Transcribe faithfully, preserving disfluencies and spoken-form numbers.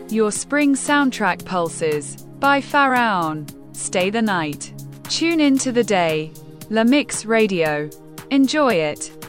Your spring soundtrack pulses by Pharaon. Stay the night. Tune into the day. La Mix Radio. Enjoy it.